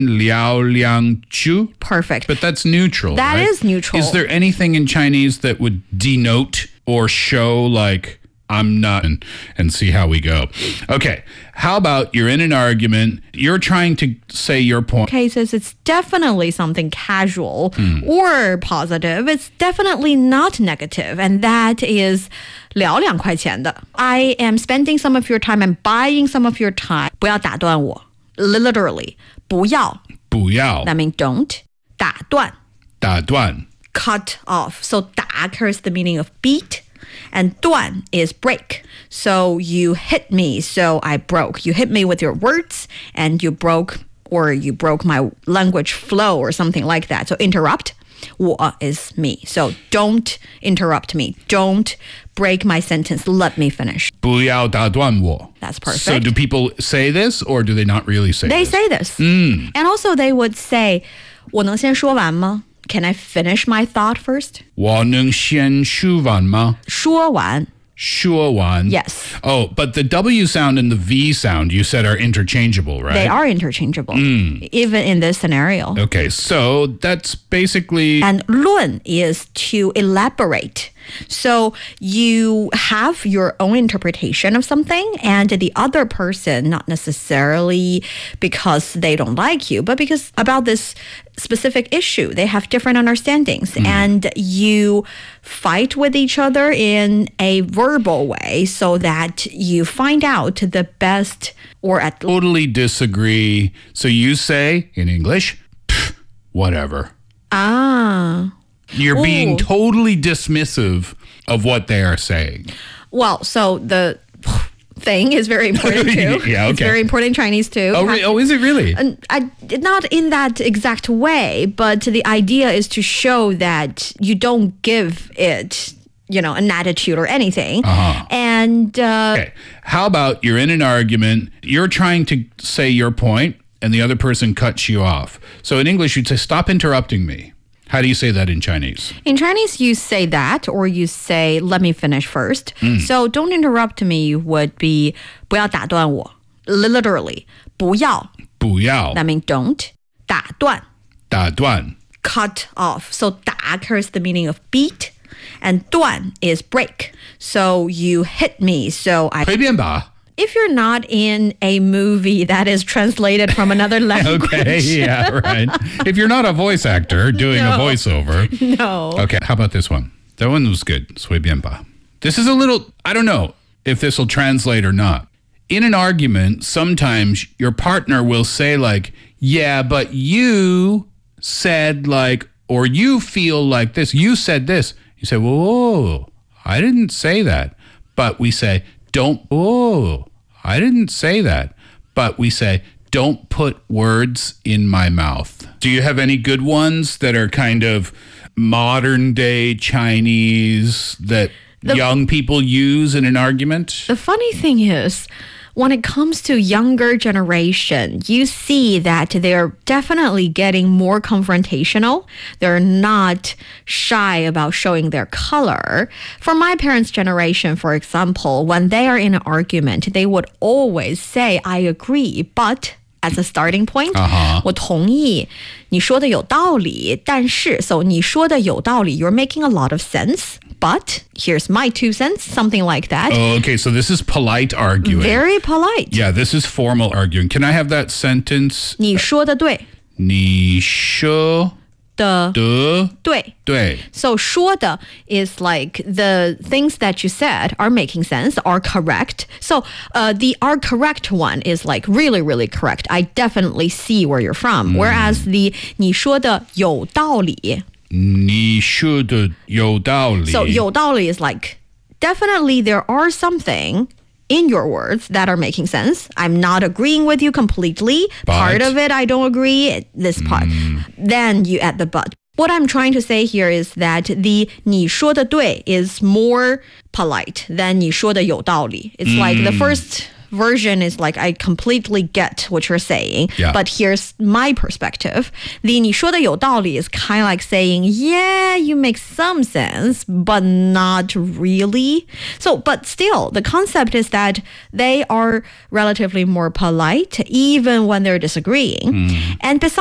liao liang chu. Perfect. But that's neutral. That right? is neutral. Is there anything in Chinese that would denote or show like I'm not and see how we go? Okay. How about you're in an argument, you're trying to say your point. Cases, it's definitely something casual or positive. It's definitely not negative, and that is 聊2块钱的. I am spending some of your time and buying some of your time. 不要打断我. Literally, 不要. 不要. That means don't. 打断. 打断. Cut off. So 打 carries the meaning of beat. And 断 is break. So you hit me, so I broke. You hit me with your words, and you broke my language flow or something like that. So interrupt, 我 is me. So don't interrupt me. Don't break my sentence. Let me finish. 不要打断我. That's perfect. So do people say this, or do they not really say They this? say this. And also they would say, 我能先说完吗? Can I finish my thought first? 我能先说完吗? 说完. 说完. Yes. Oh, but the W sound and the V sound you said are interchangeable, right? They are interchangeable, even in this scenario. Okay, so that's basically... And 论 is to elaborate. So you have your own interpretation of something, and the other person, not necessarily because they don't like you, but because about this specific issue, they have different understandings, and you fight with each other in a verbal way so that you find out the best or at Totally disagree. So you say, in English, whatever. You're being totally dismissive of what they are saying. Well, so the thing is very important too. Yeah, okay. It's very important in Chinese too. Oh, is it really? Not in that exact way, but the idea is to show that you don't give it, an attitude or anything. And okay. How about you're in an argument, you're trying to say your point, and the other person cuts you off. So in English, you'd say, stop interrupting me. How do you say that in Chinese? In Chinese, you say that, or you say, let me finish first. So don't interrupt me would be 不要打断我. Literally, 不要. 不要. That means don't. 打断. 打断. Cut off. So 打 carries the meaning of beat, and 断 is break. So you hit me, so I... 随便吧. If you're not in a movie that is translated from another language. Okay, yeah, right. If you're not a voice actor doing a voiceover. No. Okay, how about this one? That one was good. 随便吧. This is a little, I don't know if this will translate or not. In an argument, sometimes your partner will say like, yeah, but you said like, or you feel like this. You said this. You say, whoa, I didn't say that. But we say, I didn't say that. But we say, don't put words in my mouth. Do you have any good ones that are kind of modern day Chinese that young people use in an argument? The funny thing is, when it comes to younger generation, you see that they're definitely getting more confrontational. They're not shy about showing their color. For my parents' generation, for example, when they are in an argument, they would always say, I agree, but... As a starting point, 我同意你说的有道理，但是 so 你说的有道理 you're making a lot of sense, but here's my 2 cents, something like that. Oh, okay, so this is polite arguing. Very polite. Yeah, this is formal arguing. Can I have that sentence? 你说的对。 你说的对。 对。 So 说的 is like the things that you said are making sense, are correct. So the are correct one is like really, really correct. I definitely see where you're from. Whereas the 你说的有道理. 你说的有道理. So 有道理 is like definitely there are something in your words that are making sense. I'm not agreeing with you completely. But, part of it, I don't agree. This part. Then you add the but. What I'm trying to say here is that the 你说的对 is more polite than 你说的有道理. It's like the first version is like, I completely get what you're saying, Yeah. but here's my perspective. The 你说的有道理 is kind of like saying, yeah, you make some sense, but not really. So, but still, the concept is that they are relatively more polite, even when they're disagreeing. And besides,